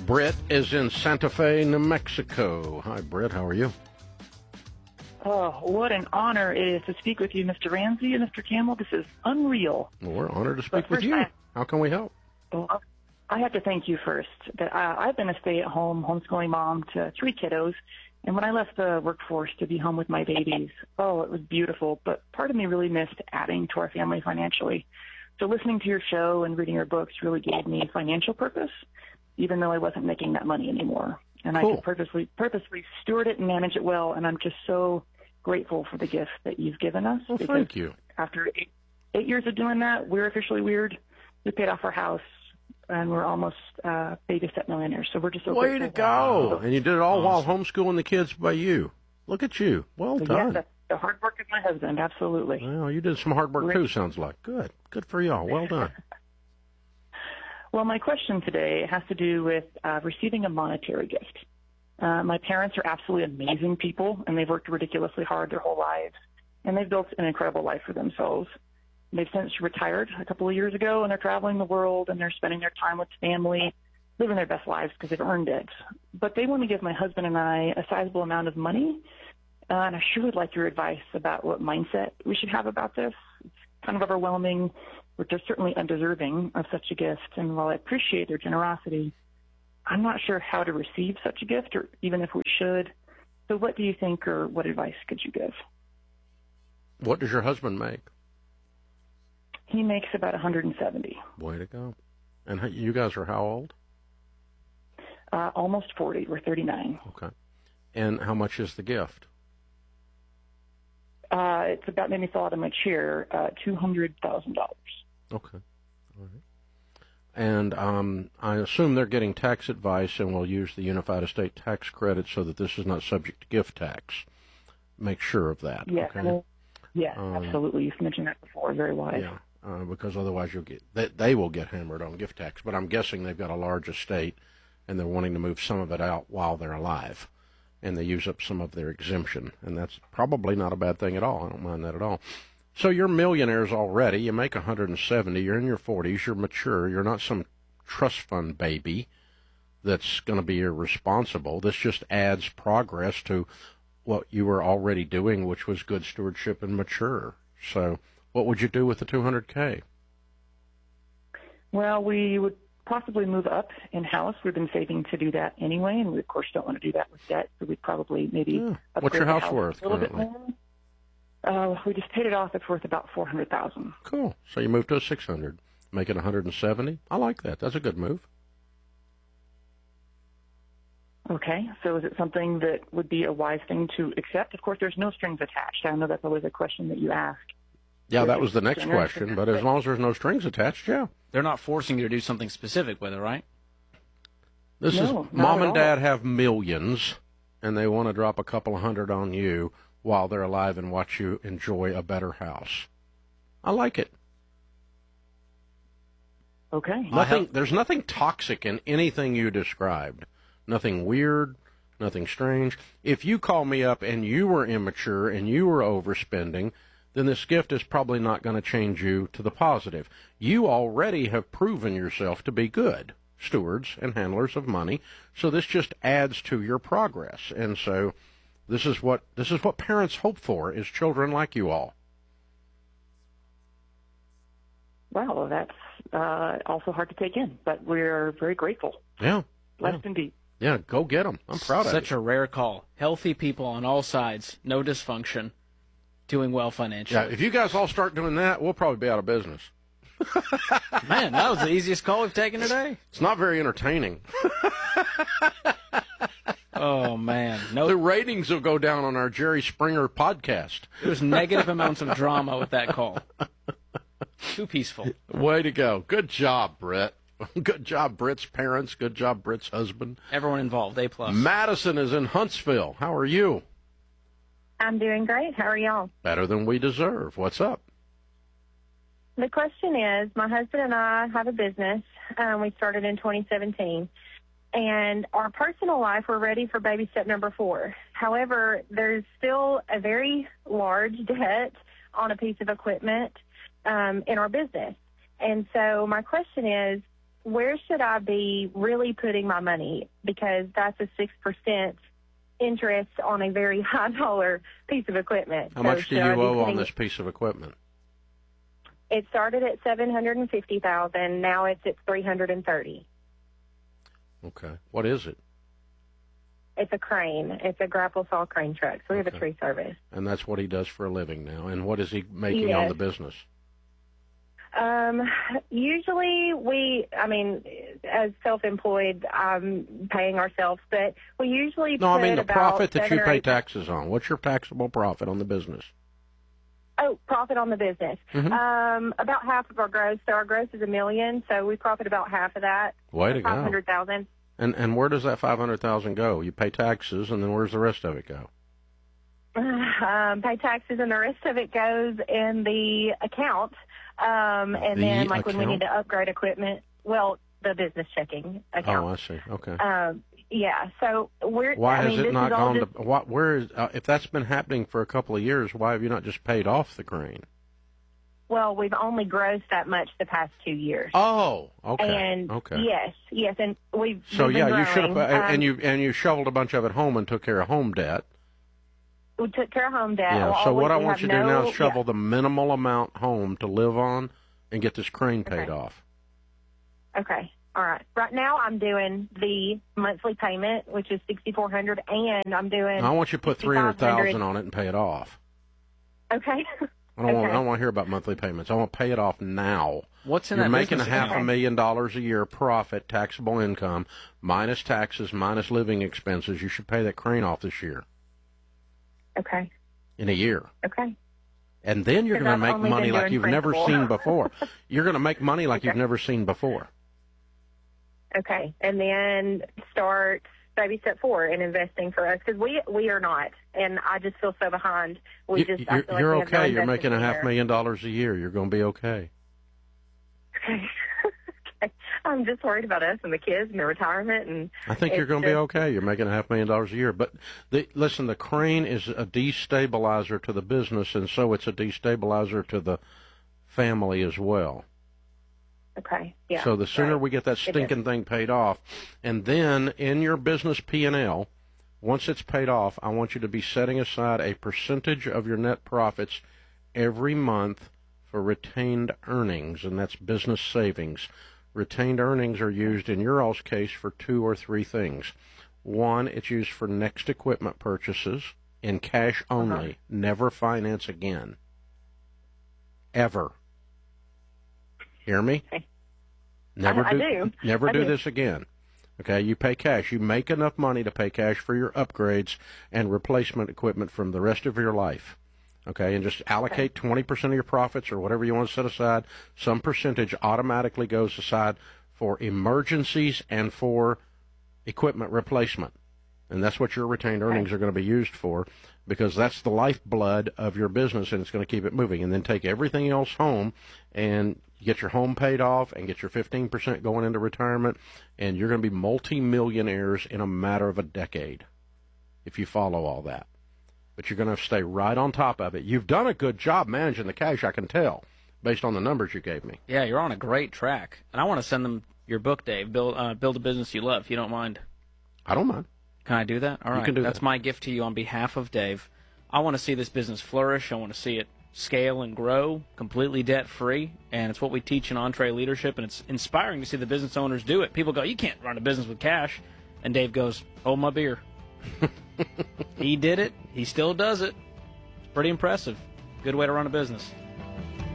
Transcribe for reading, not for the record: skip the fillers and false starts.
Britt is in Santa Fe, New Mexico. Hi, Britt. How are you? Oh, what an honor it is to speak with you, Mr. Ramsey and Mr. Campbell. This is unreal. Well, we're honored to speak with you. How can we help? Well, I have to thank you first. That I've been a stay-at-home homeschooling mom to 3 kiddos, and when I left the workforce to be home with my babies, oh, it was beautiful, but part of me really missed adding to our family financially. So listening to your show and reading your books really gave me financial purpose, even though I wasn't making that money anymore. And Cool. I could purposely steward it and manage it well, and I'm just so grateful for the gift that you've given us. Well, thank you. After eight years of doing that, we're officially weird. We paid off our house, and we're almost baby step millionaires. So we're just so Way grateful. to go. And you did it all while homeschooling the kids by you. Look at you. Well done. Yeah, that's the hard work of my husband, absolutely. Well, you did some hard work too, sounds like. Good. Good for y'all. Well done. Well, my question today has to do with receiving a monetary gift. My parents are absolutely amazing people, and they've worked ridiculously hard their whole lives, and they've built an incredible life for themselves. They've since retired a couple of years ago, and they're traveling the world, and they're spending their time with family, living their best lives because they've earned it. But they want to give my husband and I a sizable amount of money, and I sure would like your advice about what mindset we should have about this. It's kind of overwhelming. We're just certainly undeserving of such a gift, and while I appreciate their generosity, I'm not sure how to receive such a gift, or even if we should. So what do you think, or what advice could you give? What does your husband make? He makes about $170. Way to go. And you guys are how old? Almost 40. We're 39. Okay. And how much is the gift? It's about, made me fall out of my chair, $200,000. Okay. All right. And I assume they're getting tax advice and will use the Unified Estate Tax Credit so that this is not subject to gift tax. Make sure of that. Yeah, okay? Absolutely. You've mentioned that before. Very wise. Yeah, because otherwise they will get hammered on gift tax. But I'm guessing they've got a large estate and they're wanting to move some of it out while they're alive. And they use up some of their exemption. And that's probably not a bad thing at all. I don't mind that at all. So you're millionaires already. You make 170. You're in your 40s. You're mature. You're not some trust fund baby that's going to be irresponsible. This just adds progress to what you were already doing, which was good stewardship and mature. So what would you do with the $200K? Well, we would possibly move up in-house. We've been saving to do that anyway, and we, of course, don't want to do that with debt, so we'd probably maybe What's your house worth a little currently? bit more. We just paid it off. It's worth about $400,000. Cool. So you moved to a 600, make it 170. I like that. That's a good move. Okay. So is it something that would be a wise thing to accept? Of course, there's no strings attached. I know that's always a question that you ask. Yeah, that was the next question. But as long as there's no strings attached, yeah. They're not forcing you to do something specific with it, right? This is not mom at and dad all. have millions, and they want to drop a couple of hundred on you while they're alive and watch you enjoy a better house. I like it. Okay. There's nothing toxic in anything you described. Nothing weird, nothing strange. If you call me up and you were immature and you were overspending, then this gift is probably not going to change you to the positive. You already have proven yourself to be good stewards and handlers of money, so this just adds to your progress. And so this is what parents hope for, is children like you all. Wow, that's also hard to take in, but we're very grateful. Yeah. Blessed indeed. Yeah, go get them. I'm proud of you. Such a rare call. Healthy people on all sides, no dysfunction, doing well financially. Yeah, if you guys all start doing that, we'll probably be out of business. Man, that was the easiest call we've taken today. It's not very entertaining. Oh, man. No, The ratings will go down on our Jerry Springer podcast. there's negative amounts of drama with that call. Too peaceful. Way to go. Good job, Brett. Good job, Britt's parents. Good job, Britt's husband. Everyone involved, A+. Madison is in Huntsville. How are you? I'm doing great. How are y'all? Better than we deserve. What's up? The question is, my husband and I have a business. We started in 2017. And our personal life, we're ready for baby step number 4. However, there's still a very large debt on a piece of equipment in our business. And so my question is, where should I be really putting my money? Because that's a 6% interest on a very high dollar piece of equipment. How much do you owe on this piece of equipment? It started at $750,000. Now it's at $330,000. Okay. What is it? It's a crane. It's a grapple saw crane truck. So we have a tree service. And that's what he does for a living now. And what is he making on the business? Usually as self-employed, I'm paying ourselves, but we usually No, I mean the profit that you pay taxes on. What's your taxable profit on the business? Oh, profit on the business. Mm-hmm. About half of our gross. So our gross is $1 million, so we profit about half of that. Way to go. $500,000. And where does that $500,000 go? You pay taxes, and then where's the rest of it go? Pay taxes, and the rest of it goes in the account. And then, like, when we need to upgrade equipment, well, the business checking account. Oh, I see. Okay. Yeah. So why has it not gone to? Where is? If that's been happening for a couple of years, why have you not just paid off the crane? Well, we've only grossed that much the past 2 years. Oh, okay. And okay. Yes, and we've. So we've yeah, been you should have, growing. and you shoveled a bunch of it home and took care of home debt. We took care of home debt. Yeah. Well, So what I want you to do now is shovel the minimal amount home to live on, and get this crane paid off. Okay. All right. Right now, I'm doing the monthly payment, which is $6,400, and I'm doing. I want you to put $300,000 on it and pay it off. Okay. I don't want to hear about monthly payments. I want to pay it off now. What's in You're that making business? $500,000 a year profit, taxable income, minus taxes, minus living expenses. You should pay that crane off this year. Okay. In a year. Okay. And then you're going to make money like you've never seen before. You're going to make money like you've never seen before. Okay. And then start baby step 4 in investing for us, because we are not, and I just feel so behind. I feel like you're we have no okay. You're making investment $500,000 a year. You're going to be okay. Okay. Okay. I'm just worried about us and the kids and the retirement, and I think you're going to be okay. You're making $500,000 a year. But listen, the crane is a destabilizer to the business, and so it's a destabilizer to the family as well. Okay. Yeah. So the sooner we get that stinking thing paid off, and then in your business P&L, once it's paid off, I want you to be setting aside a percentage of your net profits every month for retained earnings, and that's business savings. Retained earnings are used in your all's case for 2 or 3 things. One, it's used for next equipment purchases in cash only. Never finance again. Ever. Hear me? Okay. Never I do do. this again. Okay, you pay cash. You make enough money to pay cash for your upgrades and replacement equipment from the rest of your life. Okay, and just allocate 20% of your profits or whatever you want to set aside. Some percentage automatically goes aside for emergencies and for equipment replacement. And that's what your retained earnings are going to be used for, because that's the lifeblood of your business, and it's going to keep it moving. And then take everything else home and get your home paid off and get your 15% going into retirement, and you're going to be multi-millionaires in a matter of a decade if you follow all that. But you're going to have to stay right on top of it. You've done a good job managing the cash, I can tell, based on the numbers you gave me. Yeah, you're on a great track. And I want to send them your book, Dave, Build a Business You Love, if you don't mind. I don't mind. Can I do that? All right. You can do That's that. my gift to you on behalf of Dave. I want to see this business flourish. I want to see it scale and grow completely debt-free, and it's what we teach in Entree Leadership, and it's inspiring to see the business owners do it. People go, you can't run a business with cash. And Dave goes, hold my beer. He did it. He still does it. It's pretty impressive. Good way to run a business.